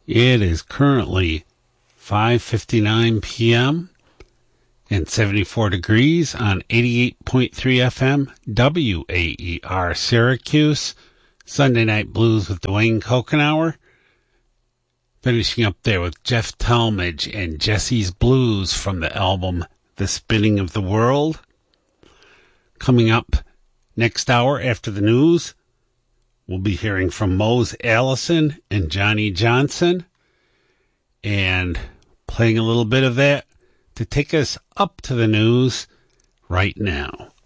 It is currently 5:59 p.m. and 74 degrees on 88.3 FM WAER Syracuse. Sunday Night Blues with Dwayne Kokenauer. Finishing up there with Jeff Talmadge and Jesse's Blues from the album The Spinning of the World. Coming up next hour after the news, we'll be hearing from Mose Allison and Johnny Johnson, and playing a little bit of that to take us up to the news right now.